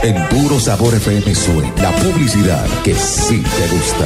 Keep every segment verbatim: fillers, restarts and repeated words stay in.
En Puro Sabor F M suena la publicidad que sí te gusta.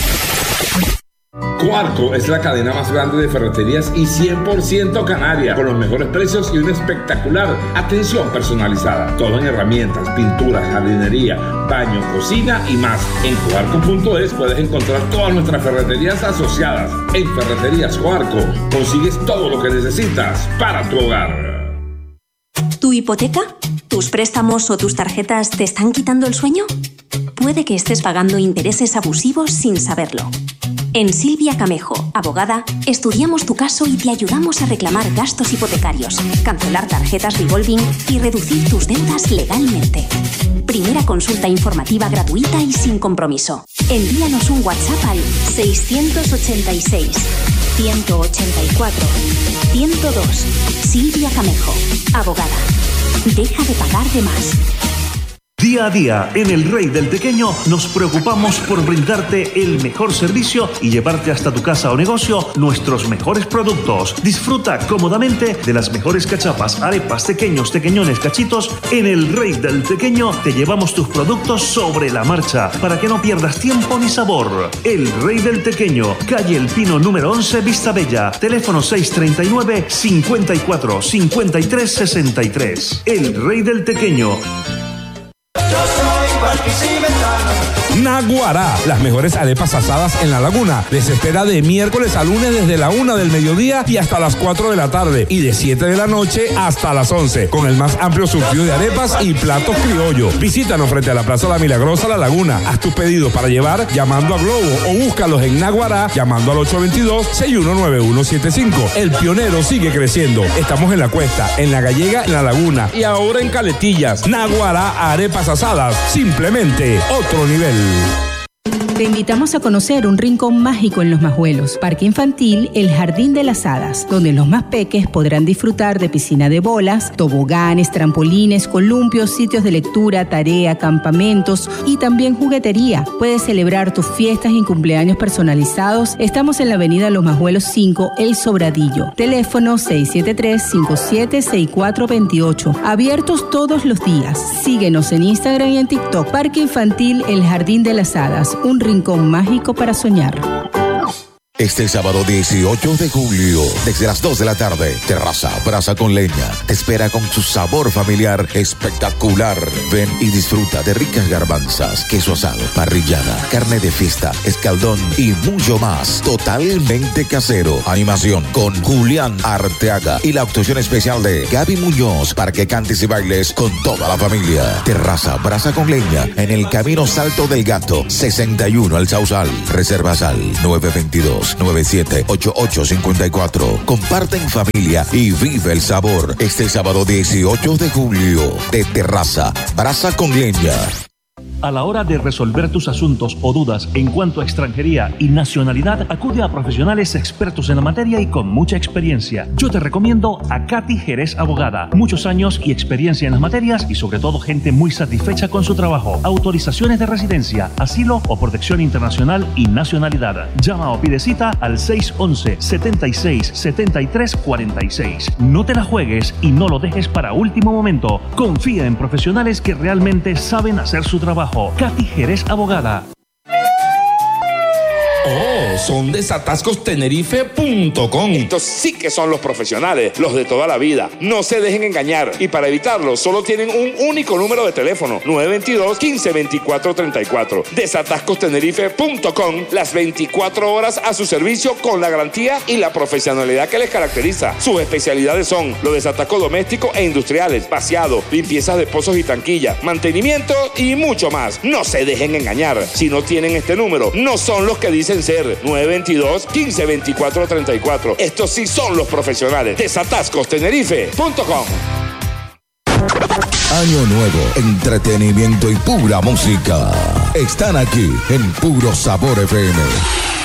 Coarco es la cadena más grande de ferreterías y cien por ciento canaria, con los mejores precios y una espectacular atención personalizada. Todo en herramientas, pinturas, jardinería, baño, cocina y más. En coarco punto es puedes encontrar todas nuestras ferreterías asociadas. En Ferreterías Coarco consigues todo lo que necesitas para tu hogar. ¿Tu hipoteca, tus préstamos o tus tarjetas te están quitando el sueño? Puede que estés pagando intereses abusivos sin saberlo. En Silvia Camejo, abogada, estudiamos tu caso y te ayudamos a reclamar gastos hipotecarios, cancelar tarjetas revolving y reducir tus deudas legalmente. Primera consulta informativa gratuita y sin compromiso. Envíanos un WhatsApp al seiscientos ochenta y seis, ciento ochenta y cuatro, ciento dos. Silvia Camejo, abogada. Deja de pagar de más. Día a día, en El Rey del Tequeño, nos preocupamos por brindarte el mejor servicio y llevarte hasta tu casa o negocio nuestros mejores productos. Disfruta cómodamente de las mejores cachapas, arepas, tequeños, tequeñones, cachitos. En El Rey del Tequeño te llevamos tus productos sobre la marcha para que no pierdas tiempo ni sabor. El Rey del Tequeño, calle El Pino número once, Vista Bella. Teléfono seis treinta y nueve, cincuenta y cuatro, cincuenta y tres, sesenta y tres. El Rey del Tequeño. Yo soy barquisimetano. Naguará, las mejores arepas asadas en La Laguna. Les espera de miércoles a lunes desde la una del mediodía y hasta las cuatro de la tarde y de siete de la noche hasta las once, con el más amplio surtido de arepas y platos criollos. Visítanos frente a la Plaza La Milagrosa, La Laguna. Haz tus pedidos para llevar llamando a Globo o búscalos en Naguará llamando al ocho dos dos, seis uno nueve uno siete cinco. El pionero sigue creciendo. Estamos en La Cuesta, en La Gallega, en La Laguna y ahora en Caletillas. Naguará, arepas asadas, simplemente otro nivel. Te invitamos a conocer un rincón mágico en Los Majuelos, Parque Infantil El Jardín de las Hadas, donde los más peques podrán disfrutar de piscina de bolas, toboganes, trampolines, columpios, sitios de lectura, tarea, campamentos y también juguetería. Puedes celebrar tus fiestas y cumpleaños personalizados. Estamos en la avenida Los Majuelos cinco, El Sobradillo. Teléfono seis siete tres, cinco siete seis cuatro dos ocho. Abiertos todos los días. Síguenos en Instagram y en TikTok. Parque Infantil El Jardín de las Hadas, un rincón mágico para soñar. Este sábado dieciocho de julio, desde las dos de la tarde, Terraza Brasa con Leña te espera con su sabor familiar espectacular. Ven y disfruta de ricas garbanzas, queso asado, parrillada, carne de fiesta, escaldón y mucho más. Totalmente casero. Animación con Julián Arteaga y la actuación especial de Gaby Muñoz para que cantes y bailes con toda la familia. Terraza Brasa con Leña en el Camino Salto del Gato, sesenta y uno al Sausal. Reservas al nueve dos dos, nueve siete ocho ocho cinco cuatro. Comparte en familia y vive el sabor este sábado dieciocho de julio de Terraza Brasa con Leña. A la hora de resolver tus asuntos o dudas en cuanto a extranjería y nacionalidad, acude a profesionales expertos en la materia y con mucha experiencia. Yo te recomiendo a Katy Jerez, abogada. Muchos años y experiencia en las materias y sobre todo gente muy satisfecha con su trabajo. Autorizaciones de residencia, asilo o protección internacional y nacionalidad. Llama o pide cita al seis once, setenta y seis, setenta y tres cuarenta y seis. No te la juegues y no lo dejes para último momento. Confía en profesionales que realmente saben hacer su trabajo. Katy Jerez, abogada. Oh, son de Satascos Tenerife punto com. Estos sí que son los profesionales, los de toda la vida. No se dejen engañar. Y para evitarlo, solo tienen un único número de teléfono: nueve dos dos, uno cinco dos cuatro tres cuatro. Desatascos Tenerife punto com. Las veinticuatro horas a su servicio con la garantía y la profesionalidad que les caracteriza. Sus especialidades son los desatascos domésticos e industriales, vaciado, limpiezas de pozos y tanquillas, mantenimiento y mucho más. No se dejen engañar. Si no tienen este número, no son los que dicen ser. Nueve dos dos, uno cinco dos cuatro tres cuatro. Estos sí son los profesionales. Desatascos Tenerife punto com. Año nuevo, entretenimiento y pura música están aquí en Puro Sabor F M.